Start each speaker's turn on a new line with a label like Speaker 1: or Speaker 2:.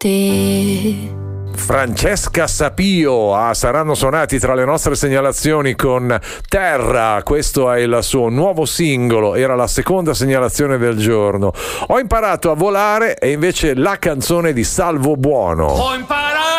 Speaker 1: te.
Speaker 2: Francesca Sapio saranno suonati tra le nostre segnalazioni con Terra. Questo è il suo nuovo singolo, era la seconda segnalazione del giorno. Ho imparato a volare è invece la canzone di Salvo Buono.
Speaker 3: Ho imparato